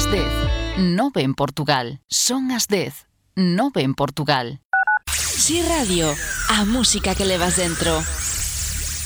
as 10. 9 en Portugal. Son as 10. 9 en Portugal. Si Radio, a música que levas dentro.